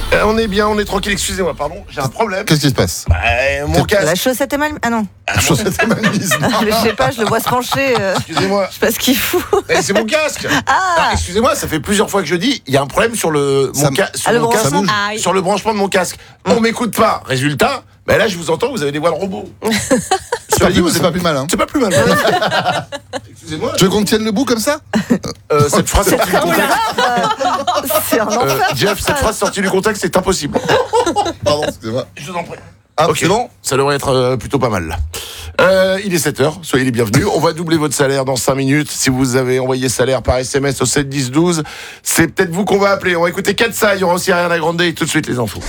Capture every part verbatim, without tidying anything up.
Euh, on est bien, on est tranquille, excusez-moi, pardon, j'ai un problème. Qu'est-ce qui se passe? Euh, Mon casque. La chaussette est mal. Ah non. La chaussette est mal mise. Je sais pas, je le vois se pencher. euh, Excusez-moi. Je sais pas ce qu'il fout. Eh, c'est mon casque. Ah, Ah, excusez-moi, ça fait plusieurs fois que je dis, il y a un problème sur le, mon Ça- ca- sur Ah, le mon casque, branchement. Ça bouge. sur le branchement de mon casque. On m'écoute pas. Résultat, ben là, je vous entends, vous avez des voiles robots. C'est pas, plus- c'est pas plus mal, hein. C'est pas plus mal. Excusez-moi. Tu veux qu'on tienne le bout comme ça? Euh, cette phrase sortie du oh là contexte. là, c'est un Euh, enfer. Jeff, cette phrase sortie du contexte, c'est impossible. Pardon, excusez-moi. Je vous en prie. Ah, Ok. c'est bon? Ça devrait être euh, plutôt pas mal. Euh, il est sept heures, soyez les bienvenus. On va doubler votre salaire dans cinq minutes. Si vous avez envoyé salaire par S M S au sept dix douze, c'est peut-être vous qu'on va appeler. On va écouter Katsa, il y aura aussi Ariana Grande et tout de suite les infos.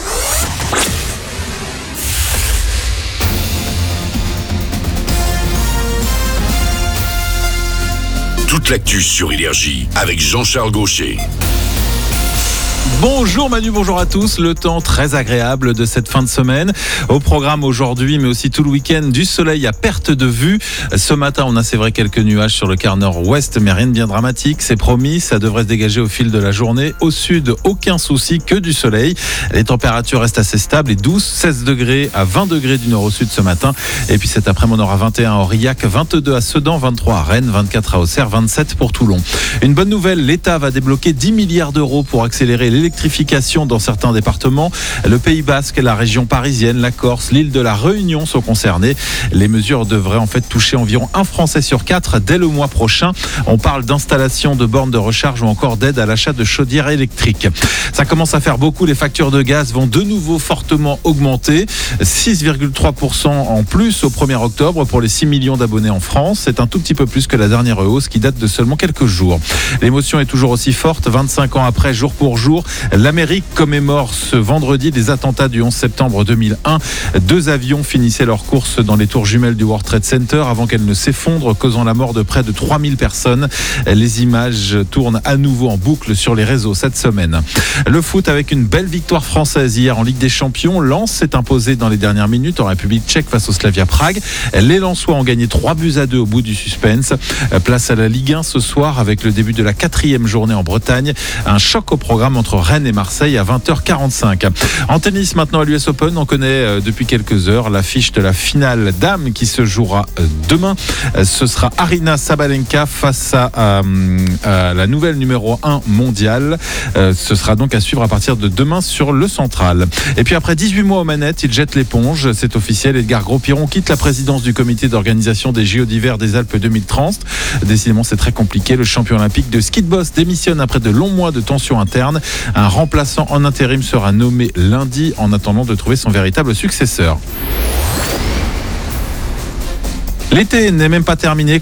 Toute l'actu sur Énergie avec Jean-Charles Gaucher. Bonjour Manu, bonjour à tous. Le temps très agréable de cette fin de semaine. Au programme aujourd'hui, mais aussi tout le week-end, du soleil à perte de vue. Ce matin, on a c'est vrai quelques nuages sur le quart nord-ouest, mais rien de bien dramatique. C'est promis, ça devrait se dégager au fil de la journée. Au sud, aucun souci, que du soleil. Les températures restent assez stables et douze, seize degrés à vingt degrés du nord au sud ce matin. Et puis cet après-midi, on aura vingt et un à Aurillac, vingt-deux à Sedan, vingt-trois à Rennes, vingt-quatre à Auxerre, vingt-sept pour Toulon. Une bonne nouvelle, l'État va débloquer dix milliards d'euros pour accélérer l'électrification dans certains départements. Le Pays Basque, la région parisienne, la Corse, l'île de la Réunion sont concernés. Les mesures devraient en fait toucher environ un Français sur quatre dès le mois prochain. On parle d'installation de bornes de recharge ou encore d'aide à l'achat de chaudières électriques. Ça commence à faire beaucoup. Les factures de gaz vont de nouveau fortement augmenter. six virgule trois pour cent en plus au premier octobre pour les six millions d'abonnés en France. C'est un tout petit peu plus que la dernière hausse qui date de seulement quelques jours. L'émotion est toujours aussi forte. vingt-cinq ans après, jour pour jour, l'Amérique commémore ce vendredi les attentats du onze septembre deux mille un. Deux avions finissaient leur course dans les tours jumelles du World Trade Center avant qu'elles ne s'effondrent, causant la mort de près de trois mille personnes. Les images tournent à nouveau en boucle sur les réseaux cette semaine. Le foot avec une belle victoire française hier en Ligue des Champions. Lens s'est imposé dans les dernières minutes en République tchèque face au Slavia Prague. Les Lensois ont gagné trois buts à deux au bout du suspense. Place à la Ligue un ce soir avec le début de la quatrième journée en Bretagne. Un choc au programme entre Rennes et Marseille à vingt heures quarante-cinq. En tennis maintenant à l'U S Open, on connaît depuis quelques heures l'affiche de la finale dame qui se jouera demain. Ce sera Aryna Sabalenka face à, à, à la nouvelle numéro un mondiale. Ce sera donc à suivre à partir de demain sur le Central. Et puis après dix-huit mois aux manettes, il jette l'éponge. C'est officiel, Edgar Gros-Piron quitte la présidence du comité d'organisation des J O d'hiver des Alpes deux mille trente. Décidément, c'est très compliqué. Le champion olympique de ski de boss démissionne après de longs mois de tensions internes. Un remplaçant en intérim sera nommé lundi en attendant de trouver son véritable successeur. L'été n'est même pas terminé.